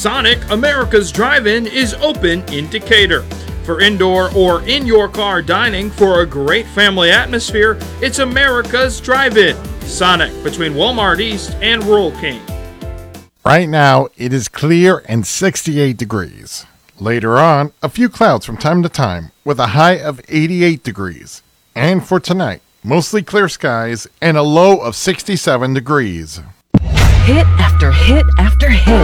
Sonic, America's Drive-In is open in Decatur. For indoor or in-your-car dining for a great family atmosphere, it's America's Drive-In. Sonic, between Walmart East and Rural King. Right now, it is clear and 68 degrees. Later on, a few clouds from time to time with a high of 88 degrees. And for tonight, mostly clear skies and a low of 67 degrees. Hit after hit after hit.